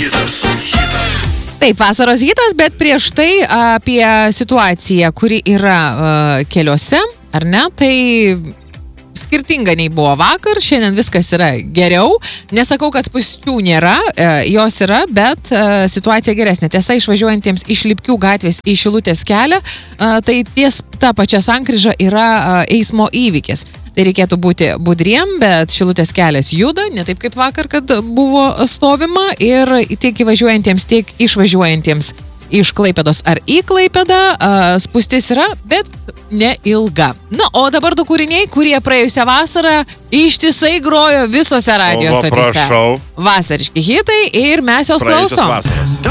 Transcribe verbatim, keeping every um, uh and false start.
hitas. Hitas. Taip, vasaros hitas, bet prieš tai apie situaciją, kuri yra uh, keliuose, ar ne? Tai skirtinga nei buvo vakar, šiandien viskas yra geriau. Nesakau, kad spūsčių nėra, e, jos yra, bet e, situacija geresnė. Tiesa, išvažiuojantiems iš Lipkių gatvės į Šilutės kelią, e, tai ties ta pačia sankryža yra e, eismo įvykis. Tai reikėtų būti budriem, bet Šilutės kelias juda, ne taip kaip vakar, kad buvo stovima, ir tiek įvažiuojantiems, tiek išvažiuojantiems iš Klaipėdos ar į Klaipėdą spūstis yra, bet neilga. Na, o dabar du kūriniai, kurie praėjusią vasarą ištisai grojo visose radijos stotyse. Prašau. Vasariški hitai ir mes jos Praėjusios klausom. vasaros.